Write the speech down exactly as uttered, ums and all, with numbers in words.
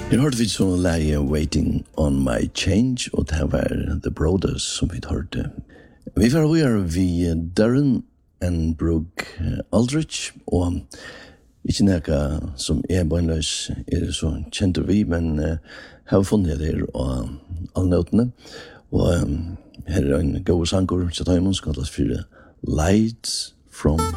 Jeg hørte vi så leie Waiting on My Change, og det var The Brothers som vi hørte. Vi var her vi Darren and Brooke Aldrich, og ikke noe som er bøgnløs er så kjent vi, men uh, har funnet det og alle nøtene. Og um, her er en god sanger, så tar jeg måned skal tas for Lights from